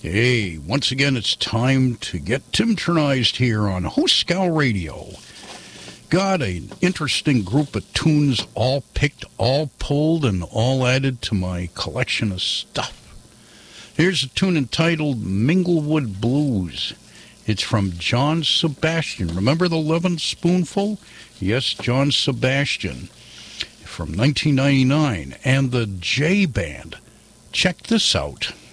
Hey, once again, it's time to get Timtronized here on Hoscal Radio. Got an interesting group of tunes, all picked, all pulled, and all added to my collection of stuff. Here's a tune entitled Minglewood Blues. It's from John Sebastian. Remember the Lovin' Spoonful? Yes, John Sebastian from 1999. And the J Band. Check this out.